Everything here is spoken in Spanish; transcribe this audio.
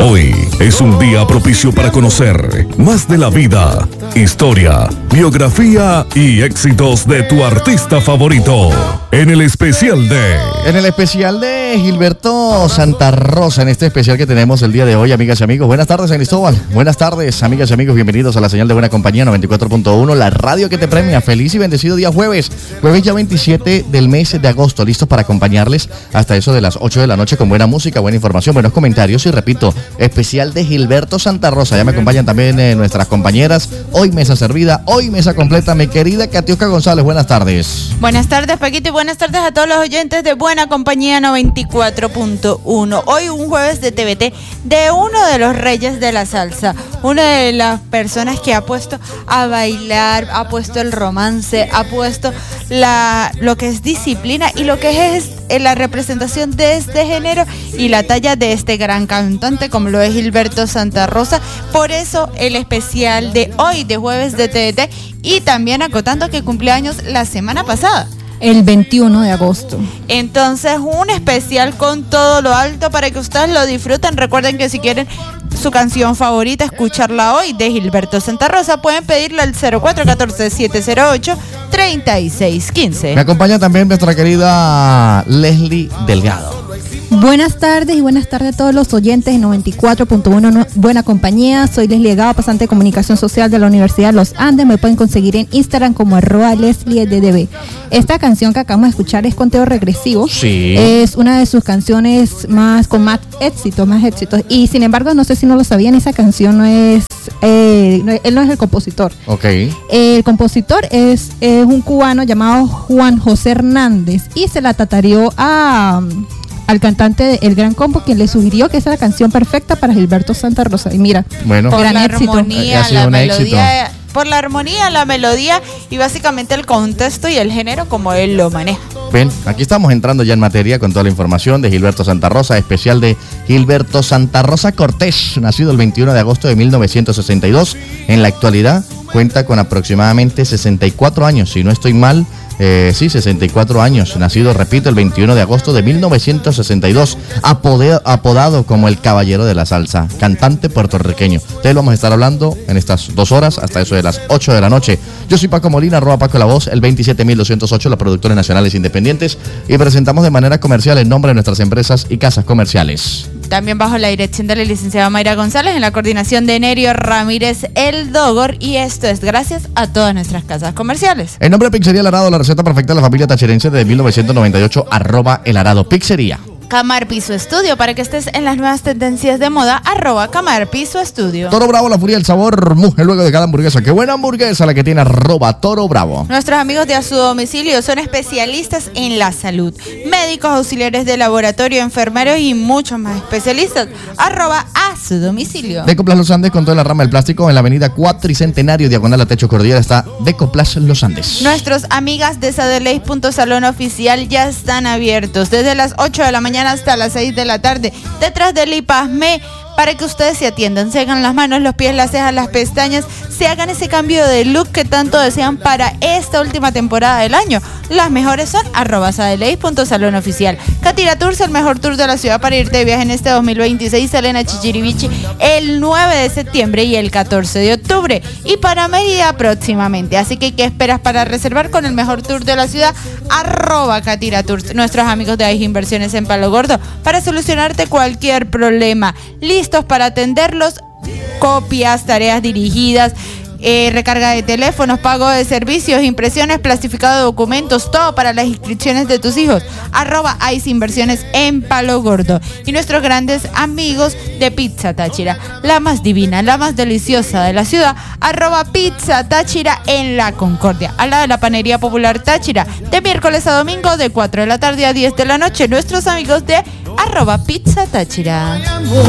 Hoy es un día propicio para conocer más de la vida, historia, biografía y éxitos de tu artista favorito. En el especial de Gilberto Santa Rosa, en este especial que tenemos el día de hoy, amigas y amigos. Buenas tardes, San Cristóbal. Buenas tardes, amigas y amigos. Bienvenidos a la señal de Buena Compañía 94.1, la radio que te premia. Feliz y bendecido día jueves ya 27 del mes de agosto. Listos para acompañarles hasta eso de las 8 de la noche con buena música, buena información, buenos comentarios y repito, especial de Gilberto Santa Rosa. Ya me acompañan también nuestras compañeras. Hoy mesa servida, hoy mesa completa. Mi querida Katiuska González, buenas tardes. Buenas tardes, Paquito, y buenas tardes a todos los oyentes de Buena Compañía 94.1. Hoy un jueves de TVT de uno de los reyes de la salsa, una de las personas que ha puesto a bailar, ha puesto el romance, ha puesto lo que es disciplina y lo que es la representación de este género y la talla de este gran cantante como lo es Gilberto Santa Rosa. Por eso el especial de hoy de jueves de TVT, y también acotando que cumpleaños la semana pasada, el 21 de agosto. Entonces, un especial con todo lo alto para que ustedes lo disfruten. Recuerden que si quieren su canción favorita, escucharla hoy de Gilberto Santa Rosa, pueden pedirla al 0414-708-3615. Me acompaña también nuestra querida Leslie Delgado. Buenas tardes y buenas tardes a todos los oyentes de 94.1 Buena Compañía. Soy Leslie Delgado, pasante de Comunicación Social de la Universidad de Los Andes. Me pueden conseguir en Instagram como @LeslieDDB. Esta canción que acabamos de escuchar es Conteo Regresivo. Sí. Es una de sus canciones con más éxitos. Y sin embargo, no sé si no lo sabían, esa canción no es... él no es el compositor. Ok. El compositor es un cubano llamado Juan José Hernández y se la tatareó al cantante El Gran Combo, quien le sugirió que esa era la canción perfecta para Gilberto Santa Rosa. Y mira, bueno, por gran la éxito. armonía, la melodía, por la armonía, la melodía y básicamente el contexto y el género como él lo maneja. Ven, aquí estamos entrando ya en materia con toda la información de Gilberto Santa Rosa, especial de Gilberto Santa Rosa Cortés, nacido el 21 de agosto de 1962. En la actualidad cuenta con aproximadamente 64 años, si no estoy mal. 64 años, nacido, repito, el 21 de agosto de 1962, apodado como el Caballero de la Salsa, cantante puertorriqueño. De él vamos a estar hablando en estas 2 horas, hasta eso de las 8 de la noche. Yo soy Paco Molina, @Paco La Voz, el 27208, los productores nacionales independientes, y presentamos de manera comercial en nombre de nuestras empresas y casas comerciales. También bajo la dirección de la licenciada Mayra González, en la coordinación de Nerio Ramírez El Dogor, y esto es gracias a todas nuestras casas comerciales. En nombre de Pizzería El Arado, la receta perfecta de la familia tacherense de 1998, @El Arado Pizzería. Camar Piso Estudio, para que estés en las nuevas tendencias de moda, @Camar Piso Estudio. Toro Bravo, la furia del sabor, mujer luego de cada hamburguesa. Qué buena hamburguesa la que tiene @Toro Bravo. Nuestros amigos de A Su Domicilio son especialistas en la salud, médicos, auxiliares de laboratorio, enfermeros y muchos más especialistas, @A Su Domicilio. Decoplas Los Andes, con toda la rama del plástico, en la avenida Cuatricentenario, diagonal a Techo Cordillera, está Decoplas Los Andes. Nuestros amigas de Sadeleis.salón oficial ya están abiertos desde las 8 de la mañana hasta las 6 de la tarde, detrás del IPASME, para que ustedes se atiendan, se hagan las manos, los pies, las cejas, las pestañas, se hagan ese cambio de look que tanto desean para esta última temporada del año. Las mejores son @Sadeleis.salón oficial. Catira Tours, el mejor tour de la ciudad para irte de viaje en este 2026. Salen a Chichirivichi el 9 de septiembre y el 14 de octubre. Y para Mérida próximamente. Así que, ¿qué esperas para reservar con el mejor tour de la ciudad? @Catira Tours. Nuestros amigos de AIG Inversiones en Palo Gordo, para solucionarte cualquier problema. Listos para atenderlos, copias, tareas dirigidas, recarga de teléfonos, pago de servicios, impresiones, plastificado de documentos, todo para las inscripciones de tus hijos. @AIS Inversiones en Palo Gordo. Y nuestros grandes amigos de Pizza Táchira, la más divina, la más deliciosa de la ciudad, @Pizza Táchira en La Concordia, al lado de la Panería Popular Táchira, de miércoles a domingo de 4 de la tarde a 10 de la noche. Nuestros amigos de @Pizza Táchira.